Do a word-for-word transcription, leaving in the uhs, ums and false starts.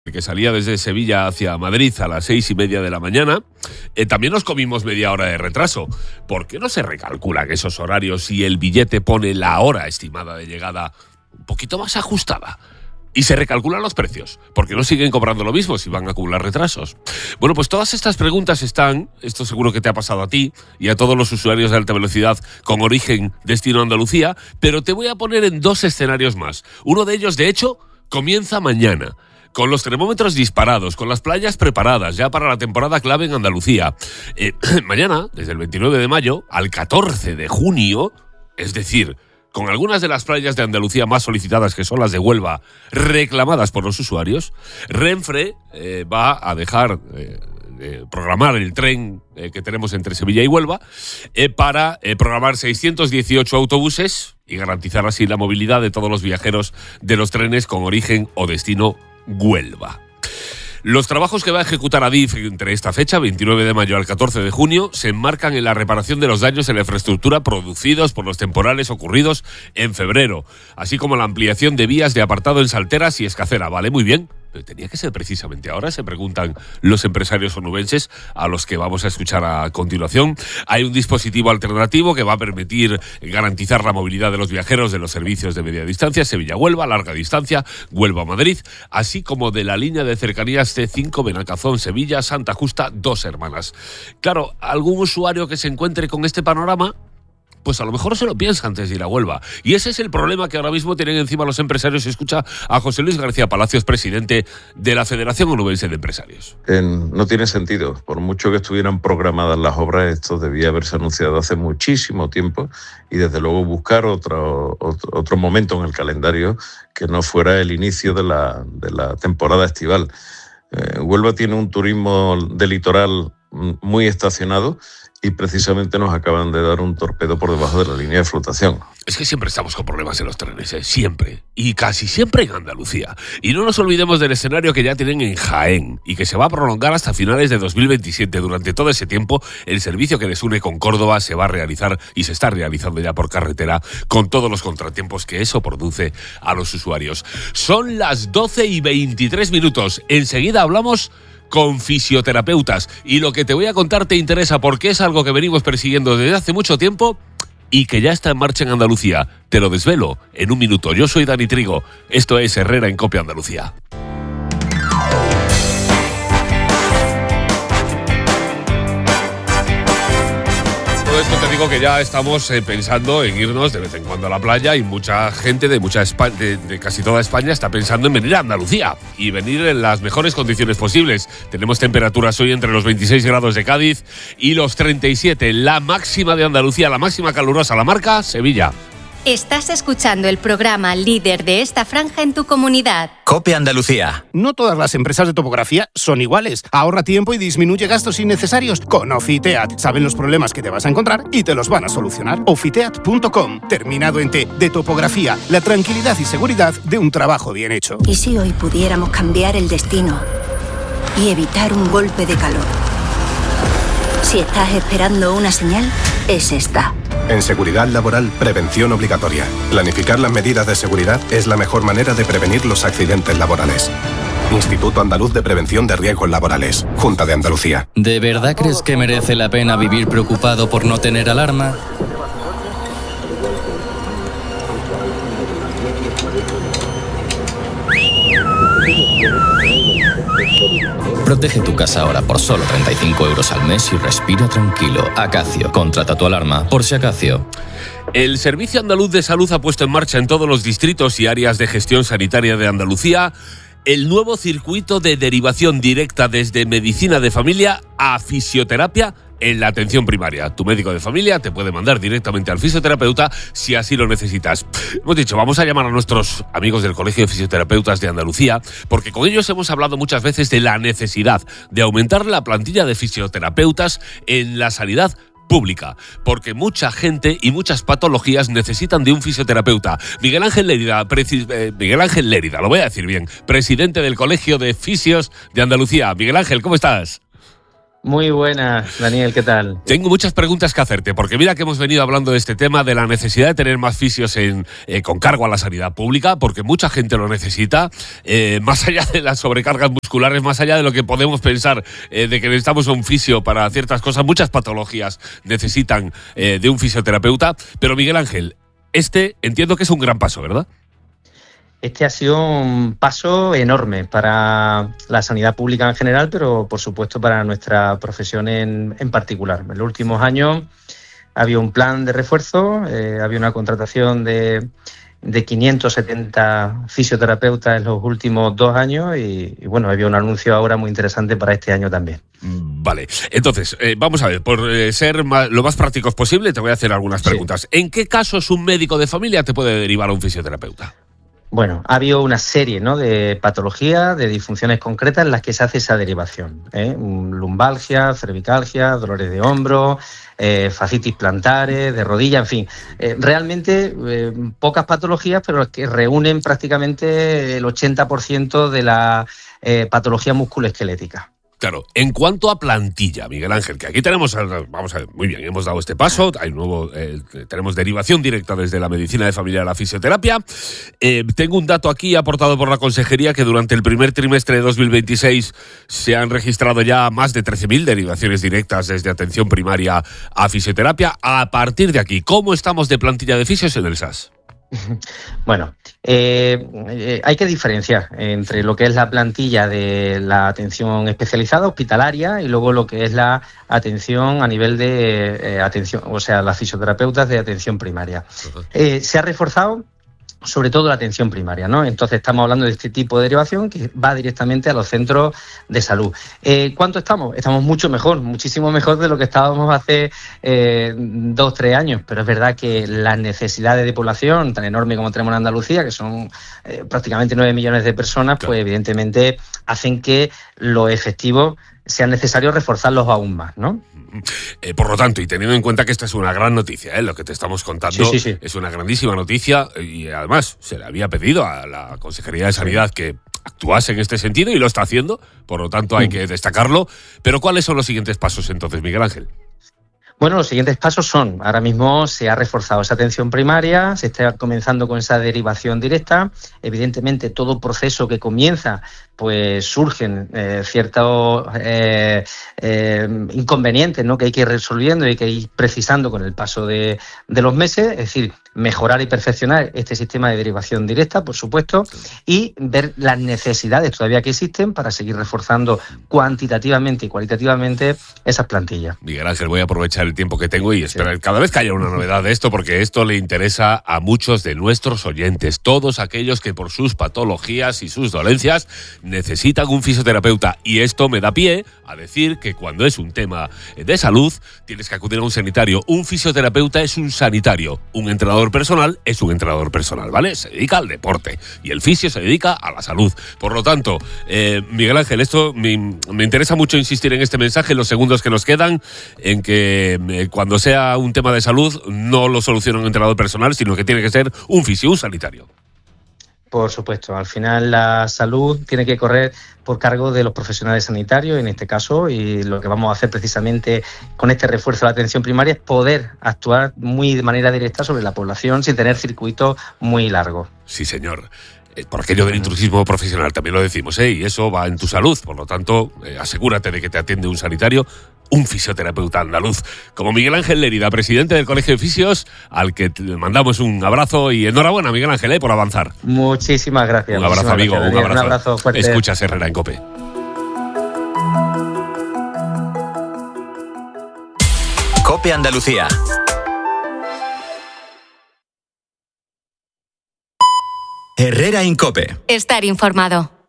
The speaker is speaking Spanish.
que salía desde Sevilla hacia Madrid a las seis y media de la mañana, eh, también nos comimos media hora de retraso. ¿Por qué no se recalculan esos horarios si el billete pone la hora estimada de llegada un poquito más ajustada? Y se recalculan los precios, porque no siguen cobrando lo mismo si van a acumular retrasos. Bueno, pues todas estas preguntas están, esto seguro que te ha pasado a ti y a todos los usuarios de alta velocidad con origen destino Andalucía, pero te voy a poner en dos escenarios más. Uno de ellos, de hecho, comienza mañana, con los termómetros disparados, con las playas preparadas ya para la temporada clave en Andalucía. Eh, mañana, desde el veintinueve de mayo al catorce de junio, es decir, con algunas de las playas de Andalucía más solicitadas, que son las de Huelva, reclamadas por los usuarios, Renfe eh, va a dejar eh, de programar el tren eh, que tenemos entre Sevilla y Huelva eh, para eh, programar seiscientos dieciocho autobuses y garantizar así la movilidad de todos los viajeros de los trenes con origen o destino Huelva. Los trabajos que va a ejecutar Adif entre esta fecha, veintinueve de mayo al catorce de junio, se enmarcan en la reparación de los daños en la infraestructura producidos por los temporales ocurridos en febrero, así como la ampliación de vías de apartado en Salteras y Escacera. Vale, muy bien, pero tenía que ser precisamente ahora, se preguntan los empresarios onubenses, a los que vamos a escuchar a continuación. Hay un dispositivo alternativo que va a permitir garantizar la movilidad de los viajeros de los servicios de media distancia, Sevilla-Huelva, larga distancia, Huelva-Madrid, así como de la línea de cercanías C cinco Benacazón-Sevilla, Santa Justa, Dos Hermanas. Claro, algún usuario que se encuentre con este panorama, pues a lo mejor se lo piensa antes de ir a Huelva. Y ese es el problema que ahora mismo tienen encima los empresarios. Escucha a José Luis García Palacios, presidente de la Federación Onubense de Empresarios. En, no tiene sentido. Por mucho que estuvieran programadas las obras, esto debía haberse anunciado hace muchísimo tiempo y desde luego buscar otro, otro, otro momento en el calendario que no fuera el inicio de la, de la temporada estival. Eh, Huelva tiene un turismo de litoral muy estacionado y precisamente nos acaban de dar un torpedo por debajo de la línea de flotación. Es que siempre estamos con problemas en los trenes, ¿eh? Siempre. Y casi siempre en Andalucía. Y no nos olvidemos del escenario que ya tienen en Jaén y que se va a prolongar hasta finales de dos mil veintisiete. Durante todo ese tiempo, el servicio que les une con Córdoba se va a realizar y se está realizando ya por carretera, con todos los contratiempos que eso produce a los usuarios. Son las doce y veintitrés minutos. Enseguida hablamos con fisioterapeutas. Y lo que te voy a contar te interesa porque es algo que venimos persiguiendo desde hace mucho tiempo y que ya está en marcha en Andalucía. Te lo desvelo en un minuto. Yo soy Dani Trigo. Esto es Herrera en Copia Andalucía. Esto te digo que ya estamos eh, pensando en irnos de vez en cuando a la playa y mucha gente de, mucha Espa- de, de casi toda España está pensando en venir a Andalucía y venir en las mejores condiciones posibles. Tenemos temperaturas hoy entre los veintiséis grados de Cádiz y los treinta y siete. La máxima de Andalucía, la máxima calurosa, la marca Sevilla. Estás escuchando el programa líder de esta franja en tu comunidad. Copia Andalucía. No todas las empresas de topografía son iguales. Ahorra tiempo y disminuye gastos innecesarios con Ofiteat. Saben los problemas que te vas a encontrar y te los van a solucionar. Ofiteat punto com. Terminado en T. De topografía. La tranquilidad y seguridad de un trabajo bien hecho. ¿Y si hoy pudiéramos cambiar el destino y evitar un golpe de calor? Si estás esperando una señal, es esta. En seguridad laboral, prevención obligatoria. Planificar las medidas de seguridad es la mejor manera de prevenir los accidentes laborales. Instituto Andaluz de Prevención de Riesgos Laborales. Junta de Andalucía. ¿De verdad crees que merece la pena vivir preocupado por no tener alarma? Protege tu casa ahora por solo treinta y cinco euros al mes y respira tranquilo. Acacio, contrata tu alarma por si Acacio. El Servicio Andaluz de Salud ha puesto en marcha en todos los distritos y áreas de gestión sanitaria de Andalucía el nuevo circuito de derivación directa desde medicina de familia a fisioterapia en la atención primaria. Tu médico de familia te puede mandar directamente al fisioterapeuta si así lo necesitas. Hemos dicho, vamos a llamar a nuestros amigos del Colegio de Fisioterapeutas de Andalucía, porque con ellos hemos hablado muchas veces de la necesidad de aumentar la plantilla de fisioterapeutas en la sanidad pública, porque mucha gente y muchas patologías necesitan de un fisioterapeuta. Miguel Ángel Lérida, preci- eh, Miguel Ángel Lérida, lo voy a decir bien, presidente del Colegio de Fisios de Andalucía. Miguel Ángel, ¿cómo estás? Muy buenas, Daniel, ¿qué tal? Tengo muchas preguntas que hacerte, porque mira que hemos venido hablando de este tema, de la necesidad de tener más fisios en, eh, con cargo a la sanidad pública, porque mucha gente lo necesita, eh, más allá de las sobrecargas musculares, más allá de lo que podemos pensar eh, de que necesitamos un fisio para ciertas cosas, muchas patologías necesitan eh, de un fisioterapeuta, pero Miguel Ángel, este entiendo que es un gran paso, ¿verdad? Este ha sido un paso enorme para la sanidad pública en general, pero por supuesto para nuestra profesión en, en particular. En los últimos años había un plan de refuerzo, eh, había una contratación de, de quinientos setenta fisioterapeutas en los últimos dos años y, y bueno, había un anuncio ahora muy interesante para este año también. Vale, entonces, eh, vamos a ver, por eh, ser más, lo más prácticos posible, te voy a hacer algunas preguntas. Sí. ¿En qué casos un médico de familia te puede derivar a un fisioterapeuta? Bueno, ha habido una serie, ¿no?, de patologías, de disfunciones concretas en las que se hace esa derivación, ¿eh? Lumbalgia, cervicalgia, dolores de hombro, eh, fascitis plantares, de rodilla, en fin. Eh, realmente eh, pocas patologías, pero que reúnen prácticamente el ochenta por ciento de la eh, patología musculoesquelética. Claro, en cuanto a plantilla, Miguel Ángel, que aquí tenemos, vamos a ver, muy bien, hemos dado este paso, hay nuevo, eh, tenemos derivación directa desde la medicina de familia a la fisioterapia. Eh, tengo un dato aquí aportado por la Consejería que durante el primer trimestre de dos mil veintiséis se han registrado ya más de trece mil derivaciones directas desde atención primaria a fisioterapia. A partir de aquí, ¿cómo estamos de plantilla de fisios en el S A S? Bueno, eh, eh, hay que diferenciar entre lo que es la plantilla de la atención especializada hospitalaria y luego lo que es la atención a nivel de eh, atención, o sea, las fisioterapeutas de atención primaria. Eh, se ha reforzado sobre todo la atención primaria, ¿no? Entonces estamos hablando de este tipo de derivación que va directamente a los centros de salud. Eh, ¿Cuánto estamos? Estamos mucho mejor, muchísimo mejor de lo que estábamos hace eh, dos, tres años, pero es verdad que las necesidades de población tan enormes como tenemos en Andalucía, que son eh, prácticamente nueve millones de personas, claro, pues evidentemente hacen que los efectivos sea necesario reforzarlos aún más, ¿no? Eh, por lo tanto, y teniendo en cuenta que esta es una gran noticia, ¿eh? Lo que te estamos contando sí, sí, sí. es una grandísima noticia y además se le había pedido a la Consejería de Sanidad que actuase en este sentido y lo está haciendo, por lo tanto hay que destacarlo. Pero ¿cuáles son los siguientes pasos entonces, Miguel Ángel? Bueno, los siguientes pasos son, ahora mismo se ha reforzado esa atención primaria, se está comenzando con esa derivación directa. Evidentemente, todo proceso que comienza, pues surgen eh, ciertos eh, eh, inconvenientes, ¿no?, que hay que ir resolviendo y que hay que ir precisando con el paso de, de los meses. Es decir, mejorar y perfeccionar este sistema de derivación directa, por supuesto, y ver las necesidades todavía que existen para seguir reforzando cuantitativamente y cualitativamente esas plantillas. Miguel Ángel, voy a aprovechar el tiempo que tengo y esperar cada vez que haya una novedad de esto, porque esto le interesa a muchos de nuestros oyentes, todos aquellos que por sus patologías y sus dolencias necesitan un fisioterapeuta. Y esto me da pie a decir que cuando es un tema de salud, tienes que acudir a un sanitario. Un fisioterapeuta es un sanitario, un entrenador personal es un entrenador personal, ¿vale? Se dedica al deporte y el fisio se dedica a la salud. Por lo tanto, eh, Miguel Ángel, esto me, me interesa mucho insistir en este mensaje en los segundos que nos quedan, en que eh, cuando sea un tema de salud no lo soluciona un entrenador personal, sino que tiene que ser un fisio, un sanitario. Por supuesto, al final la salud tiene que correr por cargo de los profesionales sanitarios, en este caso, y lo que vamos a hacer precisamente con este refuerzo de la atención primaria es poder actuar muy de manera directa sobre la población sin tener circuitos muy largos. Sí, señor. Por aquello del intrusismo profesional también lo decimos, ¿eh? Y eso va en tu salud, por lo tanto, eh, asegúrate de que te atiende un sanitario, un fisioterapeuta andaluz, como Miguel Ángel Lérida, presidente del Colegio de Fisios, al que te mandamos un abrazo y enhorabuena, Miguel Ángel, ¿eh? por avanzar. Muchísimas gracias. Un abrazo, amigo, gracias, un abrazo. Un abrazo fuerte. Escuchas Herrera en COPE. COPE Andalucía. Herrera en COPE. Estar informado.